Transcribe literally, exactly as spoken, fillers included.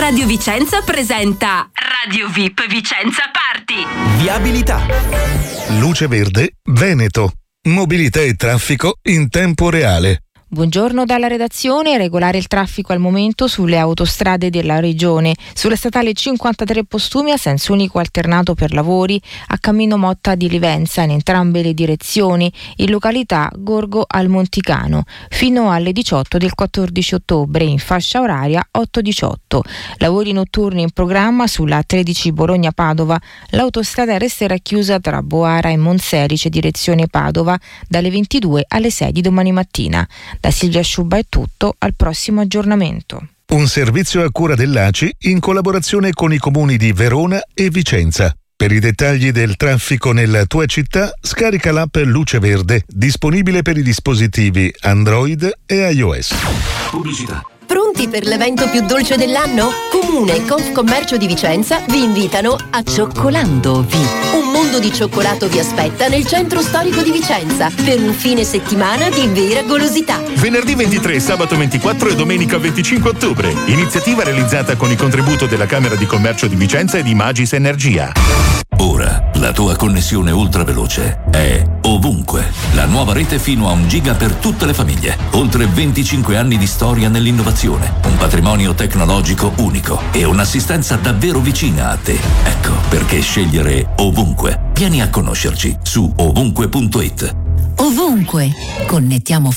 Radio Vicenza presenta Radio V I P Vicenza Party. Viabilità. Luce Verde Veneto. Mobilità e traffico in tempo reale. Buongiorno dalla redazione. Regolare il traffico al momento sulle autostrade della regione. Sulla statale cinquantatré Postumia, senso unico alternato per lavori, a Cammino Motta di Livenza in entrambe le direzioni, in località Gorgo al Monticano, fino alle diciotto del quattordici ottobre, in fascia oraria otto diciotto. Lavori notturni in programma sulla tredici Bologna-Padova. L'autostrada resterà chiusa tra Boara e Monselice direzione Padova dalle ventidue alle sei di domani mattina. Da Silvia Sciubba è tutto, al prossimo aggiornamento. Un servizio a cura dell'A C I in collaborazione con i comuni di Verona e Vicenza. Per i dettagli del traffico nella tua città, scarica l'app Luce Verde, disponibile per i dispositivi Android e iOS. Pubblicità. Pronti per l'evento più dolce dell'anno? Comune e Confcommercio di Vicenza vi invitano a Cioccolandovi. Un mondo di cioccolato vi aspetta nel centro storico di Vicenza per un fine settimana di vera golosità. Venerdì ventitré, sabato ventiquattro e domenica venticinque ottobre. Iniziativa realizzata con il contributo della Camera di Commercio di Vicenza e di Magis Energia. Ora la tua connessione ultraveloce è ovunque. La nuova rete fino a un giga per tutte le famiglie. Oltre venticinque anni di storia nell'innovazione, un patrimonio tecnologico unico e un'assistenza davvero vicina a te. Ecco perché scegliere ovunque. Vieni a conoscerci su ovunque punto it. Ovunque. Connettiamo